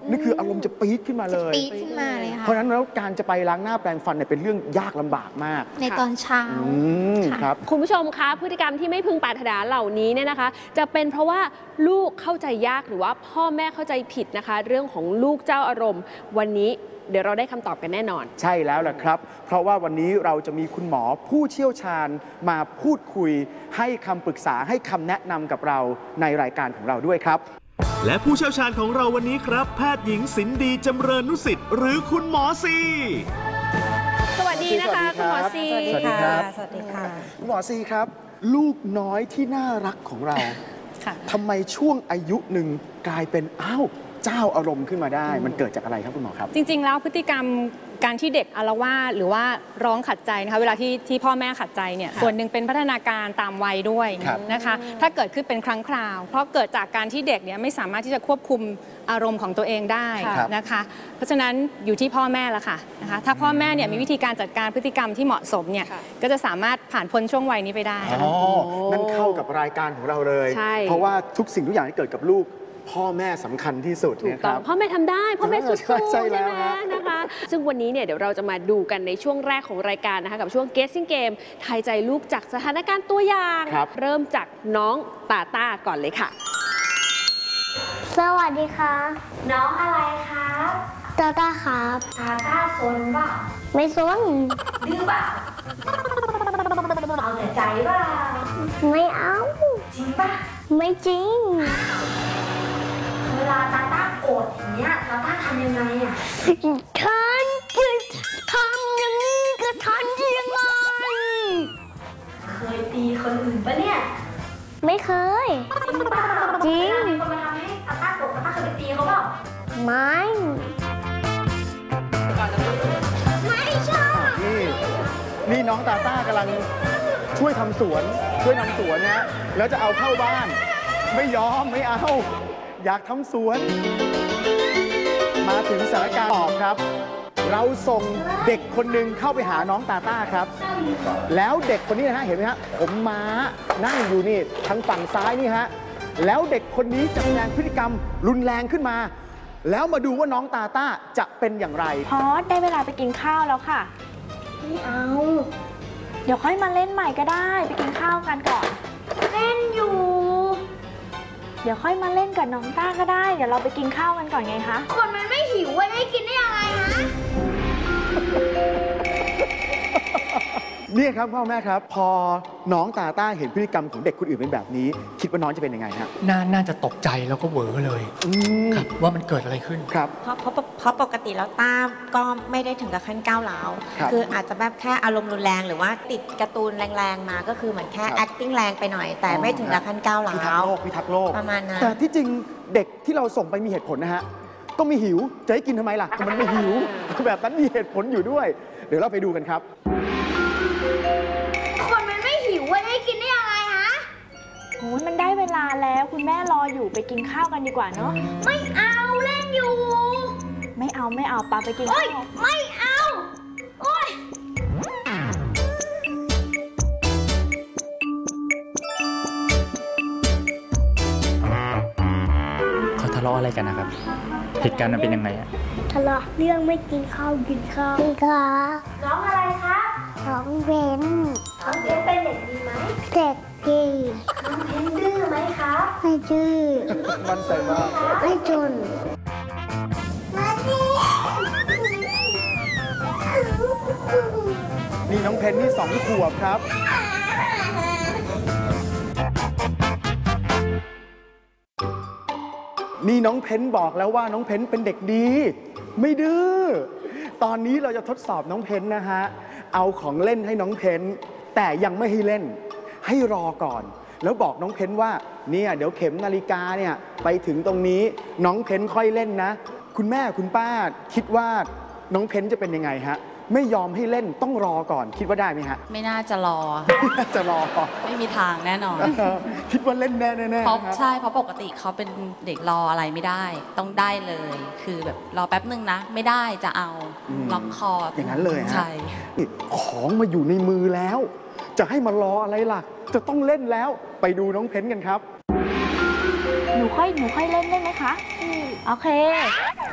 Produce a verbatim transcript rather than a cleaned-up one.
นี่คืออารมณ์จะปี๊ดขึ้นมาเลยปี๊ดขึ้นมาเลยค่ะเพราะฉะนั้นแล้วการจะไปล้างหน้าแปรงฟันเนี่ยเป็นเรื่องยากลำบากมากในตอนเช้าครับคุณผู้ชมคะพฤติกรรมที่ไม่พึงปรารถนาเหล่านี้เนี่ยนะคะจะเป็นเพราะว่าลูกเข้าใจยากหรือว่าพ่อแม่เข้าใจผิดนะคะเรื่องของลูกเจ้าอารมณ์วันนี้เดี๋ยวเราได้คำตอบกันแน่นอนใช่แล้วแหละครับเพราะว่าวันนี้เราจะมีคุณหมอผู้เชี่ยวชาญมาพูดคุยให้คำปรึกษาให้คำแนะนำกับเราในรายการของเราด้วยครับและผู้เชี่ยวชาญของเราวันนี้ครับแพทย์หญิงสินดีจำเริญนุสิทธิ์หรือคุณหมอซีสวัสดีนะคะคุณหมอซีสวัสดีครับสวัสดีค่ะคุณหมอซีครับลูกน้อยที่น่ารักของเราทำไมช่วงอายุหนึ่งกลายเป็นอ้าวเจ้าอารมณ์ขึ้นมาได้มันเกิดจากอะไรครับคุณหมอครับจริงๆแล้วพฤติกรรมการที่เด็กอาละวาดหรือว่าร้องขัดใจนะคะเวลาที่ที่พ่อแม่ขัดใจเนี่ยส่วนหนึ่งเป็นพัฒนาการตามวัยด้วยนะคะถ้าเกิดขึ้นเป็นครั้งคราวเพราะเกิดจากการที่เด็กเนี่ยไม่สามารถที่จะควบคุมอารมณ์ของตัวเองได้นะคะเพราะฉะนั้นอยู่ที่พ่อแม่ละค่ะนะคะถ้าพ่อแม่เนี่ยมีวิธีการจัดการพฤติกรรมที่เหมาะสมเนี่ยก็จะสามารถผ่านพ้นช่วงวัยนี้ไปได้อ๋อนั่นเข้ากับรายการของเราเลยเพราะว่าทุกสิ่งทุกอย่างที่เกิดกับลูกพ่อแม่สำคัญที่สุดถูกต้องพ่อแม่ทำได้พ่อแม่สุดๆใช่ไหมนะคะซึ่งวันนี้เนี่ยเดี๋ยวเราจะมาดูกันในช่วงแรกของรายการนะคะกับช่วง Guessing Game ทายใจลูกจากสถานการณ์ตัวอย่างเริ่มจากน้องตาต้าก่อนเลยค่ะสวัสดีค่ะน้องอะไรครับตาต้าครับตาต้าซนเปล่าไม่ซนดื้อเปล่าเอาแต่ใจเปล่าไม่เอาจริงป่ะไม่จริงเวลาตาต้าโกรธอย่างเงี้ยตาต้าทำยังไงอ่ะทันจะทำอย่างนี้ก็ทันยังไงเคยตีคนอื่นปะเนี่ยไม่เคยจริงเปล่าจริงมีคนมาทำให้ตาต้าโกรธตาต้าเคยไปตีเขาเปล่าไม่ไม่ชอบนี่นี่น้องตาต้ากำลังช่วยทำสวนช่วยทำสวนนะแล้วจะเอาเข้าบ้านไม่ยอมไม่เอาอยากทำสวนมาถึงสถานการณ์ตอบครับเราส่งเด็กคนหนึ่งเข้าไปหาน้องตาต้าครับแล้วเด็กคนนี้นะฮะเห็นไหมฮะผมม้านั่งอยู่นี่ทางฝั่งซ้ายนี่ฮะแล้วเด็กคนนี้จะแสดงพฤติกรรมรุนแรงขึ้นมาแล้วมาดูว่าน้องตาต้าจะเป็นอย่างไรพอได้เวลาไปกินข้าวแล้วค่ะไม่เอาเดี๋ยวค่อยมาเล่นใหม่ก็ได้ไปกินข้าวกันก่อนเล่นอยู่เดี๋ยวค่อยมาเล่นกับน้องต้าก็ได้เดี๋ยวเราไปกินข้าวกันก่อนไงคะคนมันไม่หิวจะให้กินได้ยังไงฮะนี่ครับพ่อแม่ครับพอน้องตาต้าเห็นพฤติกรรมของเด็กคนอื่นเป็นแบบนี้คิดว่าน้องจะเป็นยังไงฮะน่าน่าจะตกใจแล้วก็เหวอเลยครับว่ามันเกิดอะไรขึ้นครับเพราะเพราะเพราะปกติแล้วต้าก็ไม่ได้ถึงกับขั้นก้าวร้าวคืออาจจะแบบแค่อารมณ์รุนแรงหรือว่าติดการ์ตูนแรงๆมาก็คือเหมือนแค่ acting แรงไปหน่อยแต่ไม่ถึงกับขั้นก้าวร้าวพิทักษ์โลกพิทักษ์โลกประมาณนั้นแต่ที่จริงเด็กที่เราส่งไปมีเหตุผลนะฮะก็มีหิวจะให้กินทำไมล่ะมันไม่หิวแบบนั้นมีเหตุผลอยู่ด้วยเดี๋ยวเราไปดูกันครับคนมันไม่หิวจะให้กินได้ยังไงฮะโอ้ยมันได้เวลาแล้วคุณแม่รออยู่ไปกินข้าวกันดีกว่าเนาะไม่เอาเล่นอยู่ไม่เอาไม่เอาปาไปกินข้าวไม่เอาโอ๊ยเขาทะเลาะอะไรกันนะครับเหตุการณ์มันเป็นยังไงอะทะเลาะเรื่องไม่กินข้าวกินข้าวกินข้าวน้องอะไรคะน้องเบนน้องเบนเป็นเด็กดีไหมเด็กดีน้องเบนดื้อไหมคะไม่ดื้อมันใส่มากไม่จนนี่น้องเพนนี่สองขวบครับนี่น้องเพนบอกแล้วว่าน้องเพนเป็นเด็กดีไม่ดื้อตอนนี้เราจะทดสอบน้องเพนนะฮะเอาของเล่นให้น้องเพนแต่ยังไม่ให้เล่นให้รอก่อนแล้วบอกน้องเพนว่าเนี่ยเดี๋ยวเข็มนาฬิกาเนี่ยไปถึงตรงนี้น้องเพนค่อยเล่นนะคุณแม่คุณป้าคิดว่าน้องเพนจะเป็นยังไงฮะไม่ยอมให้เล่นต้องรอก่อนคิดว่าได้ไหมฮะไม่น่าจะรอจะรอไม่มีทางแน่นอนคิดว่าเล่นแน่แน่เพราะใช่เพราะปกติเขาเป็นเด็กรออะไรไม่ได้ต้องได้เลยคือแบบรอแป๊บนึงนะไม่ได้จะเอาล็อกคออย่างนั้นเลยฮะใช่ของมาอยู่ในมือแล้วจะให้มารออะไรล่ะจะต้องเล่นแล้วไปดูน้องเพนกันครับหนูค่อยหนูค่อยเล่นได้ไหมคะโอเค